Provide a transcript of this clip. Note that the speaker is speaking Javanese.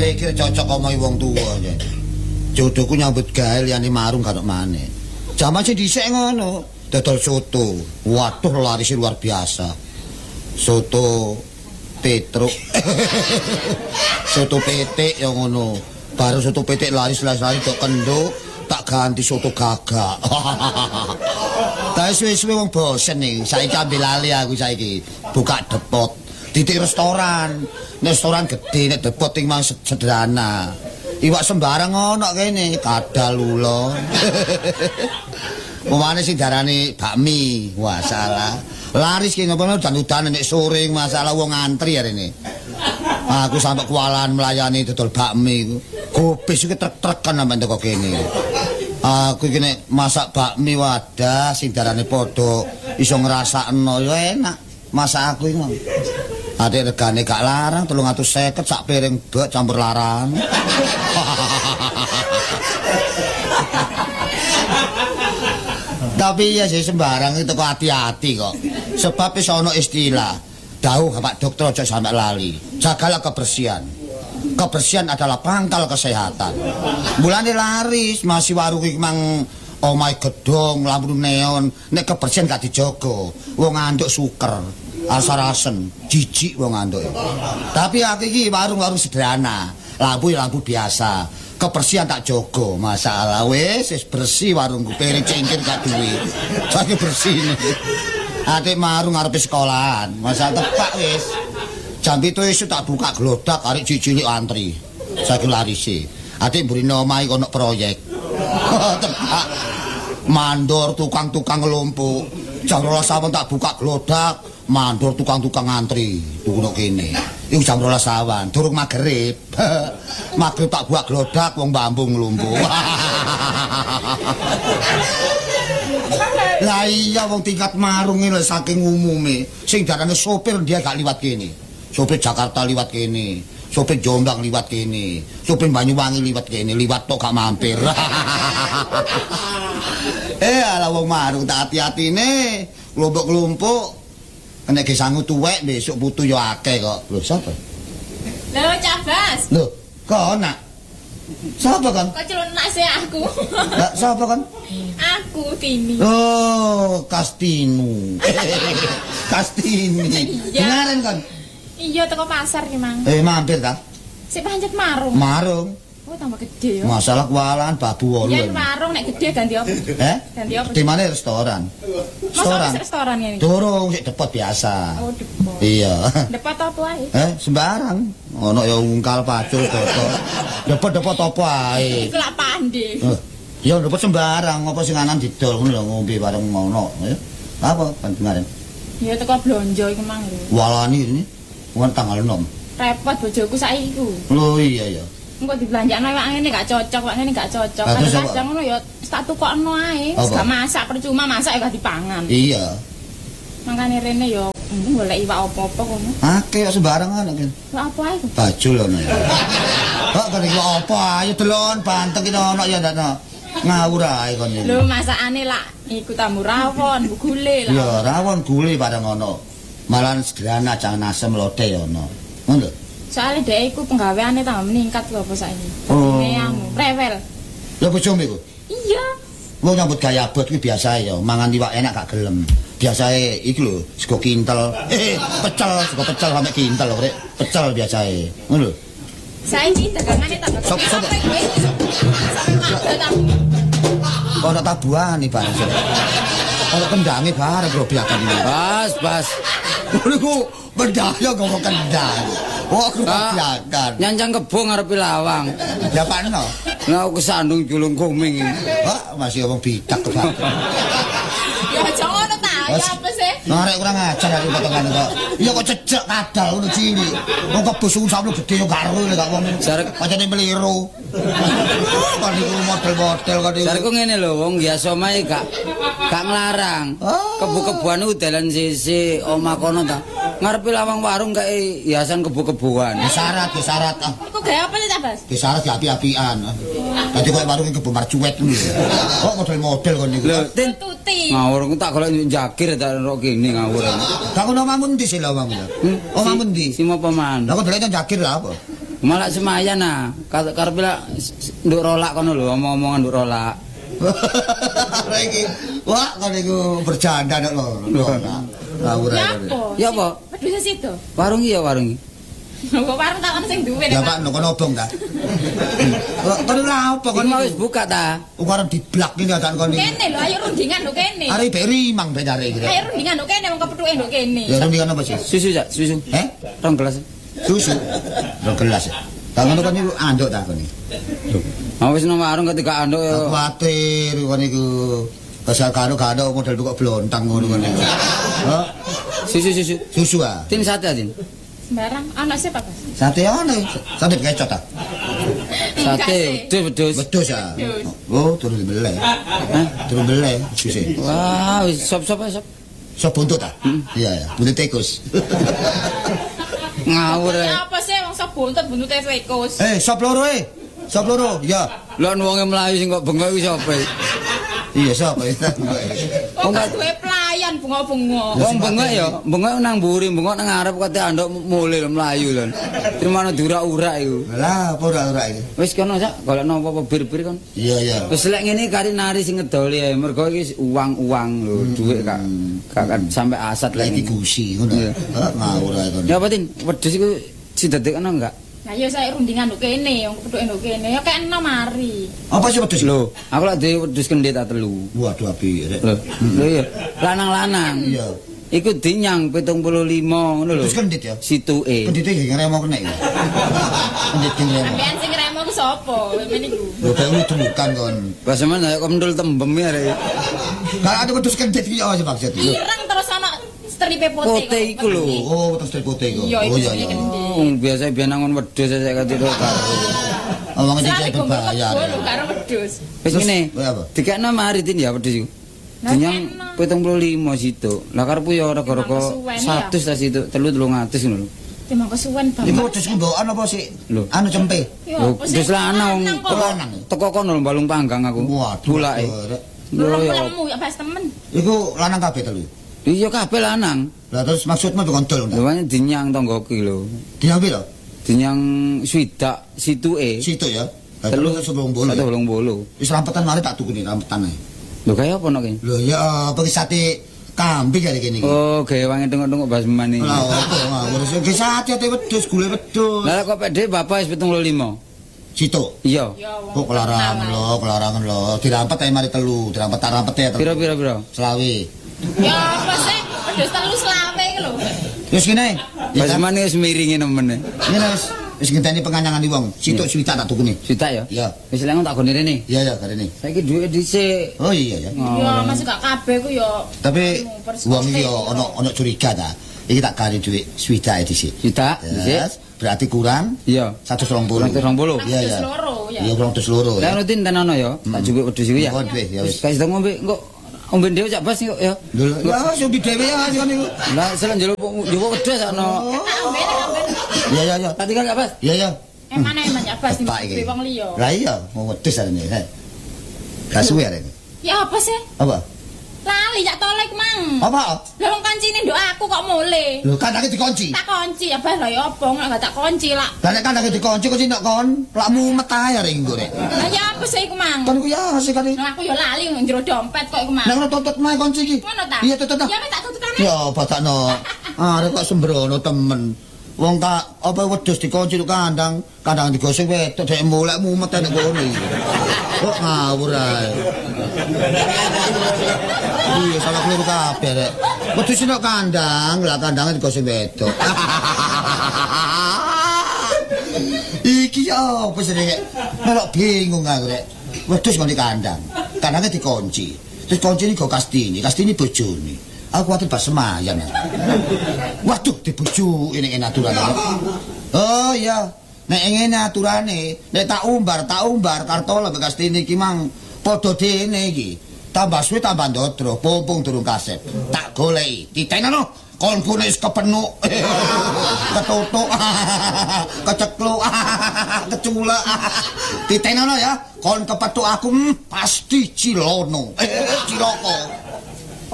Iki cocok omongi wong tuwa ya. Jodohku nyambut gawe liyane marung karo maneh. Jaman sing dhisik ngono, dodol soto. Waduh laris luar biasa. Soto Petruk. Soto petik ya ngono. Baru soto petik laris-laris tok kenduk, tak ganti soto gagak. Tapi suwe-suwe wong bosen nih. Saiki ambil lali aku saiki. Buka depot. Titik restoran. Restoran gede, nek depot iki mang sederhana. Iwak sembarang ono kene, kadal ulo. Pemane sing darani bakmi. Wah, salah. Laris ki ngono dan-udan nek sore masalah wong antri arene. Aku sampe kualan melayani dodol bakmi iku. Gobis iki trek-trekan sampe teko kene. Aku iki nek masak bakmi wadah sing darane padha iso ngrasakno ya enak. Masak aku iki. Ade regane gak larang 350 sak piring bek campur larang. Tapi ya sih sembarang itu kok hati-hati kok. Sebab wis ana istilah. Dawuh Pak Dokter aja sampai lali. Jagalah kebersihan. Kebersihan adalah pangkal kesehatan. Mulane laris masih warung iki mang omahe gedhong, lampu neon, nek kebersihan gak dijogo, wong anduk suker. Asar-asen, jijik wong anduk. Tapi aku iki warung-warung sederhana, lampu biasa. Kebersihan tak jogo, masalah wis bersih warungku, piring cengkir gak duwe. Saiki bersih nih. Adik marung ngarepe sekolahan, masalah tepak wis. Jam 7 esuk tak buka glodak arek cilik antri. Saiki larise. Adik mburine omahe ono proyek. Tepak. Mandor tukang-tukang ngelumpuk. Jam 12 awan tak buka glodak. Mandor tukang-tukang antri tunggu kene. Iku jam 12 awan, durung magrib. Magrib tak buat glodak wong bambung lumpuh. Lah iya wong tingkat marung iki saking umume. Sing darane sopir dia gak liwat kene. Sopir Jakarta liwat kene. Sopir Jombang liwat kene. Sopir Banyuwangi liwat kene, liwat tok gak mampir. Ala wong marung tak hati-hatine. Kelompok-kelompok nek ge sangu tuwek besok putu yo akeh kok. Lho sapa? Lho Cak Bas. Lho, kok nak? Sapa kan? Kok celana sih aku? Lah sapa kan? Aku Tini. Oh, Kastinu. Kastini. Dengaran kan? Iya teko pasar ki, Mang. Mampir ta? Sik pancet marung. Marung. Oh, tambah gede ya. Masalah kualan babu wolu. Yen warung nek gede ganti apa? Ganti apa? Di mana restoran? Restoran ngene. Durung sik depot biasa. Oh, depot. Iya. Depot apa ae? Sembarang. Ono ya ungkal pacul toto. Depot-depot apa ae. Iku lak pande. Ya depot sembarang, apa sing anan didol ngono lho ngombe bareng ngono. Apa panjenengan? Ya teko blonjo iku Mang. Walani ini. Wong tanggal 6. Repot bojoku saiki iku. Lho iya ya. Engko dibelanjakno wak ngene gak cocok, wak ngene gak cocok. Kadang-kadang ngono ya tak tukokno ae. Gak masak percuma masak ya gak dipangan. Iya. Mangkane rene ya golek iwak apa-apa kono. Akeh sembarangan kan. Iwak apa ae? Bajul ono ya. Kok kan iwak apa ayo delon banteng iki ono ya ndak ngawur ae kon iki. Lho masakane lak iku tamu rawon, gule lah. Ya rawon gule bareng ono. Malah sederhana jangan asem lodeh ya ono. Ngono lho. Soale dhek iku penggaweane tambah meningkat lho apa saiki. Rewel. Lho bojomu iku? Iya. Wong nyambut gawe abot kuwi biasa ya, mangan iwak enak gak gelem. Biasae iki lho, sego kintel. Pecel, sego pecel sampe kintel lho, Rek. Pecel biasae. Ngono lho. Saiki dagangane tak bakal. Sop. Ono tabuhan iki bareng. Ono kendange bareng bro biakan iki. Bas. Niku berdaya ngomong kendang. Oh, aku biakan. Nyancang kebo ngarepe lawang. Ya pakno. Nah, aku kesandung julung kuming. Masih omong bidak kebak. Ya aja ngono ta, ya apa sih? Narek kurang ajar aku potongan kok. Iya kok cecek kadal ngono cilik. Wong kebus sampe gede yo gak ero gak wong. Pancene meliru. Kan iku model-model kan iku. Jarku ngene lho, wong biasa mae gak nglarang. Kebu-kebuan iku dalan sisi omah kono ta. Ngarepe lawang warung kae hiasan kebu-kebuan. Syarat. Iku gawe apa sih, Bas? Syarat api-apian. Dadi koyo warung kebo marcuet ngono. Kok model-model kon niku. Lho, tuti. Ngawur ku tak golek jakir tak ro kene ngawur. Lah kono omahmu ndi sih lawang lho? Omahmu ndi? Simo paman. Lah kok delek jakir lha apa? Malah semayan nah. Karep lak nduk rolak kono lho, omong-omongan nduk rolak. Iki wah kan iku bercanda nek lho. Ngawur Ya ae. apa? Ya apa? Wedhus situ. Warung iki ya warung iki. Kok warung tak ono sing duwe. Ya Pak, kono obong ta. Kok ora apa Kon kon mau wis buka ta? Ukuran diblak iki dadak kon iki. Kene lho, ayo rundingan lho kene. Are mbek rimang bedare iki. Ayo rundingan lho kene wong kepethuke lho kene. Ya rundingan apa sih? Susu jak, susu. Eh? 2 gelas. Susu. 2 gelas. Ta ngono kan iku anduk ta kon iki. Mau wis nang warung ketika anduk ya. Kuwatir kon iku. Pasal karo gak model buka blontang ngono kon iki. Hah? Susu. Susu ah. Tin sate tin. Sembarang anak siapa, Mas? Sate ono. Sate kecot ta. Sate wedhus. Wedhus ah. Oh, turun dibeleh. Hah? Turun beleh suse. Wah, wis sop. Sop buntut ta? Iya ya, buntut tikus. Ngawur ae. Apa sih wong sok buntute tikus. Sop loro Sop loro. Ya. Lah wonge mlayu sing kok bengok iki sapa? Iya sop. Kok gak duwe pelayan bunga-bunga. Wong bengok nang mburi, bengok nang ngarep kate anduk mulih lho mlayu lho. Termane diurak-urak iku. Lah, apa ora iki? Wis kono sak golekno apa bir-bir kon. Iya. Wis lek ngene kari nari sing ngedoli ae. Mergo iki uang-uang lho, dhuwit gak sampe asat Lah lek iki gusi ngono. Ngawur ae kon. Ya apa tin? Wedhus iku didadekno enggak? Lah ya saya rundingan lho kene, wong kepethuke lho kene. Ya kene mari. Apa sih wedhus? Lho, aku lak duwe wedhus kendhit ta 3. Waduh apik rek. Lho iya, lanang-lanang. Iya. Iku dinyang 75 ngono lho. Wedhus kendhit ya. Situke. Kendhite gak ngremo kena iki. Kendhit ki ngremo. Sampeyan sing remo ku sapa? Men iku. Lho kayak nudukan kon. Pas sampean kok mendul tembem ya rek. Kalau ada wedhus kendhit iki apa sih maksud? Ireng terus ana stripe putih. Pote iku lho. Oh, wedhus putih iku. Iya, Oh iya. Wong biasa biyen nangon wedhus saya kate tok karo. Omong iki Selalu cek gombol berbayar. lho karo wedhus. Wis ngene. Apa? Dikekno mari tin ya wedhus iku. Dinyang 75 situ. Lah karepu ya rega-rega 100 ta situ, 300 ngono lho. Timang kesuwen Iku banget. wedhus ku mbokan apa sih? Lho. Anu cempe. Ya Lho, apa sih? wis lanang Lanang kok. teko kono lho balung panggang aku. Waduh. Bulake. Rek. Lho ya. Lemu ya pas temen. Iku lanang kabeh telu. Iya kabeh lanang. Lah terus maksudmu kontol Lho kan dinyang tanggoku lho. Diambil lho. Dinyang swidak situke. Situ ya. Telu sebelum bolu. Satu bolong bolu. Wis rampetan mari tak tukuni rampetan ae. Lho kaya apa nek? Lho ya apa ki sate kambing kali kene iki. Oh, gawe wangi tengok-tengok basman iki. Lah apa ngawur ki sate wedhus gule wedhus. Lah kok pede bapak wis 75. Situ. Iya. Ya wong. Kok kelarangan lho. Dirampet ae mari telu, dirampet ya. Pira? Selawe. Ya apa sih? Wedhus telu selawe iki lho. Wis kene. Ya kan? Basman wis miringi nemen. Ngene wis ngenteni penganyangan wong. Situ swita tak tukuni. Swidak ya? Iya. Wis lengo tak gone rene. Iya karene. Saiki dhuwit dhisik. Oh iya ya. Ya masih gak kabeh ku ya. Tapi Persis wong iki pasti. yo ono curiga ta. Iki tak kari dhuwit swita dhisik. Swidak Yes. dhisik. Berarti kurang Iya. 120. 120. Iya, Wedhus iya. loro ya. Iya kurang terus loro Lah ya. nutin tenono ya. Tak jupuk wedhus iku ya. Oh, duwe, ya wis. Wis kasih ngombe engko ombe dhewe cak bas kok ya. Lho, ya wis di dhewe ya kan iku. Lah selen njero wedhus ana. Amben. Iya. Tak tinggal gak bas? Iya. Emane ya Bas Pak iki. wong liya. Lah iya, mau wedhus arene. Gak suwe arene. Ya apa sih? Apa? Lali jak tolek mang. Apa? Lah wong kancine nduk aku kok mule. Lho kandange dikunci. Tak kunci ya Bas, lah ya apa gak tak kunci lah. Lah nek kandange dikunci kok sing kon, lakmu metahe arek engko rek. Lah ya apa sih iku mang? Kon ku ya asik kali. Lah aku ya lali nang jero dompet kok iku mang. Nek ngono tutut mae kunci iki. Ngono ta? Iya tutut. Ya wis tak tututane. Ya batakno. Arek kok sembrono temen. Wong tak apa wedhus dikunci lu kandang digoseng wedok dhek mulek mumet nek ngono iki. Kok ngawur ae. Iya salah keliru kabeh rek. Wedhus nek kandang, lah kandange digoseng wedok. Iki ya apa sih rek? Nek bingung aku rek. Wedhus kok di kandang. Kandange dikunci. Terus kuncine go Kastini bojone. Aku kuwatir pas semayan. Waduh, dibujuki nek aturan. Oh iya, nek ngene aturane, nek tak umbar kartola bekas Kastini iki mang padha dene iki. Tambah suwe tambah ndodro, pompong durung kaset. Tak goleki, ditenono konpune wis kepenuk. Ketutuk, kecekluk, keculek. Ditenono ya, kon kepethuk aku pasti Cilono. Ciloko.